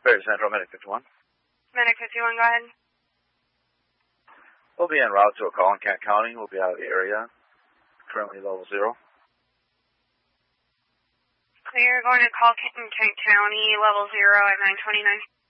Berry Central, Medic 51. Medic 51, go ahead. We'll be en route to a call in Kent County. We'll be out of the area. Currently level 0. Clear, going to call Kent County, level 0 at 929.